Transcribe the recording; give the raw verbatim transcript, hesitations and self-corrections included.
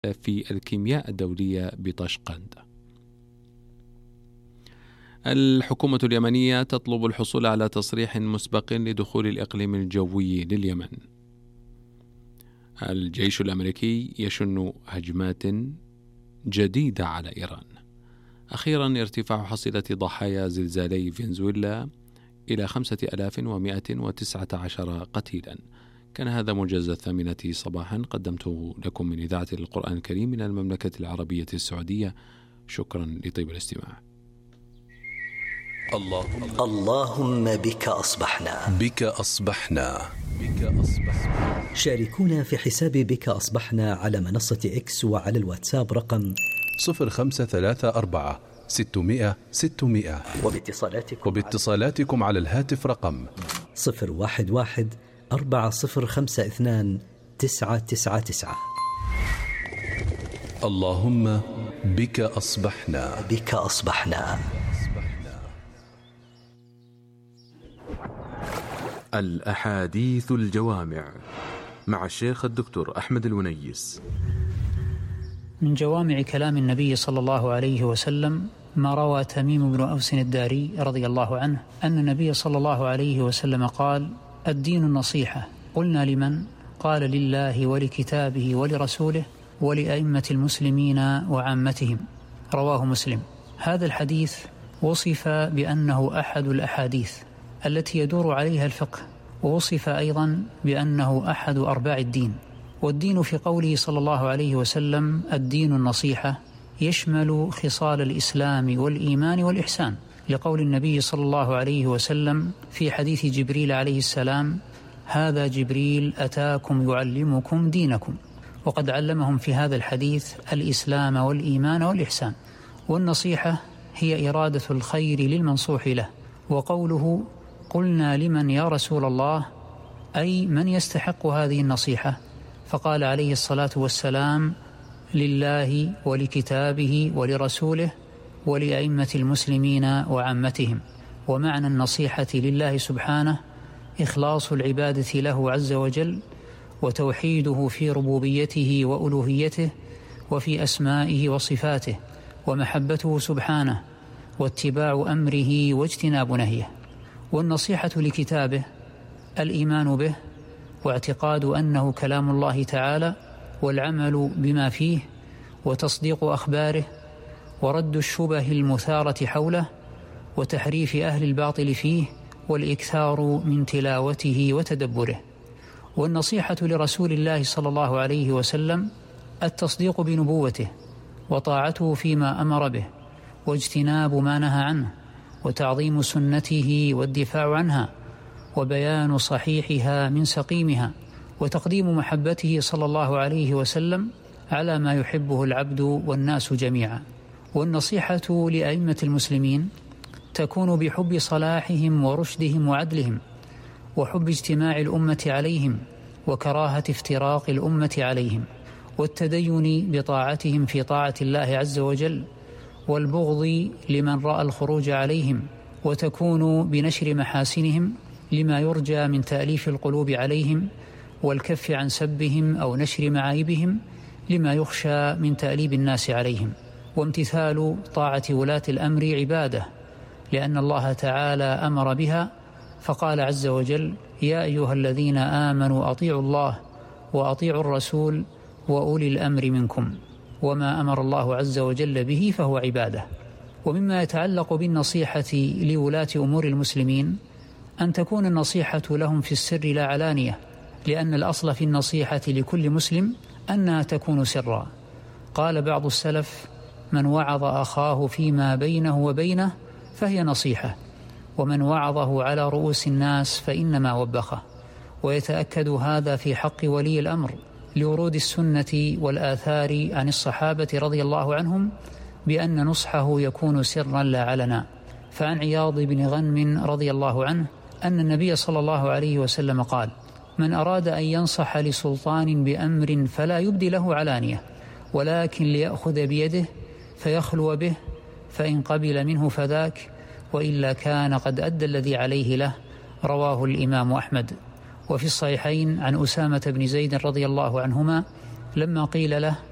في الكيمياء الدولية بطشقند. الحكومة اليمنية تطلب الحصول على تصريح مسبق لدخول الإقليم الجوي لليمن. الجيش الأمريكي يشن هجمات جديدة على إيران. أخيرا ارتفاع حصيلة ضحايا زلزالي فنزويلا إلى خمسة آلاف ومائة وتسعة عشر قتيلا. كان هذا موجز الثامنة صباحا قدمته لكم من إذاعة القرآن الكريم من المملكة العربية السعودية. شكرا لطيب الاستماع. اللهم, اللهم بك أصبحنا بك أصبحنا بك أصبحنا. شاركونا في حساب بك أصبحنا على منصة إكس وعلى الواتساب رقم صفر خمسة ثلاثة أربعة ستمائة ستمائة وباتصالاتكم, وباتصالاتكم على الهاتف رقم صفر واحد واحد أربعة صفر خمسة اثنان تسعة تسعة تسعة. اللهم بك أصبحنا بك أصبحنا. الأحاديث الجوامع مع الشيخ الدكتور أحمد الونيس. من جوامع كلام النبي صلى الله عليه وسلم ما روى تميم بن أوس الداري رضي الله عنه أن النبي صلى الله عليه وسلم قال: الدين النصيحة. قلنا: لمن؟ قال: لله ولكتابه ولرسوله ولأئمة المسلمين وعامتهم. رواه مسلم. هذا الحديث وصف بأنه أحد الأحاديث التي يدور عليها الفقه، ووصف أيضا بأنه أحد أرباع الدين. والدين في قوله صلى الله عليه وسلم الدين النصيحة يشمل خصال الإسلام والإيمان والإحسان، لقول النبي صلى الله عليه وسلم في حديث جبريل عليه السلام: هذا جبريل أتاكم يعلمكم دينكم. وقد علمهم في هذا الحديث الإسلام والإيمان والإحسان. والنصيحة هي إرادة الخير للمنصوح له. وقوله: قلنا: لمن يا رسول الله؟ أي من يستحق هذه النصيحة؟ فقال عليه الصلاة والسلام: لله ولكتابه ولرسوله ولأئمة المسلمين وعامتهم. ومعنى النصيحة لله سبحانه إخلاص العبادة له عز وجل، وتوحيده في ربوبيته وألوهيته وفي أسمائه وصفاته، ومحبته سبحانه، واتباع أمره واجتناب نهيه. والنصيحة لكتابه الإيمان به، واعتقاد أنه كلام الله تعالى، والعمل بما فيه، وتصديق أخباره، ورد الشبه المثارة حوله، وتحريف أهل الباطل فيه، والإكثار من تلاوته وتدبره. والنصيحة لرسول الله صلى الله عليه وسلم التصديق بنبوته، وطاعته فيما أمر به، واجتناب ما نهى عنه، وتعظيم سنته والدفاع عنها، وبيان صحيحها من سقيمها، وتقديم محبته صلى الله عليه وسلم على ما يحبه العبد والناس جميعا. والنصيحة لأئمة المسلمين تكون بحب صلاحهم ورشدهم وعدلهم، وحب اجتماع الأمة عليهم، وكراهة افتراق الأمة عليهم، والتدين بطاعتهم في طاعة الله عز وجل، والبغض لمن رأى الخروج عليهم، وتكون بنشر محاسنهم لما يرجى من تأليف القلوب عليهم، والكف عن سبهم أو نشر معايبهم لما يخشى من تأليب الناس عليهم. وامتثال طاعة ولاة الأمر عبادة، لأن الله تعالى أمر بها، فقال عز وجل: يا أيها الذين آمنوا أطيعوا الله وأطيعوا الرسول وأولي الأمر منكم. وما أمر الله عز وجل به فهو عبادة. ومما يتعلق بالنصيحة لولاة أمور المسلمين أن تكون النصيحة لهم في السر لا علانية، لأن الأصل في النصيحة لكل مسلم أنها تكون سرا. قال بعض السلف: من وعظ أخاه فيما بينه وبينه فهي نصيحة، ومن وعظه على رؤوس الناس فإنما وبخه. ويتأكد هذا في حق ولي الأمر لورود السنة والآثار عن الصحابة رضي الله عنهم بأن نصحه يكون سرا لا علنا. فعن عياض بن غنم رضي الله عنه أن النبي صلى الله عليه وسلم قال: من أراد أن ينصح لسلطان بأمر فلا يبدي له علانية، ولكن ليأخذ بيده فيخلو به، فإن قبل منه فذاك، وإلا كان قد أدى الذي عليه له. رواه الإمام أحمد. وفي الصحيحين عن أسامة بن زيد رضي الله عنهما لما قيل له: